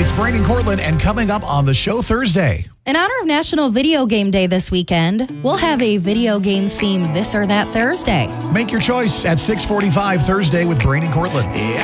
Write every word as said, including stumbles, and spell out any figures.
It's Brandon Cortland, and coming up on the show Thursday. In honor of National Video Game Day this weekend, we'll have a video game themed This or That Thursday. Make your choice at six forty-five Thursday with Brandon Cortland.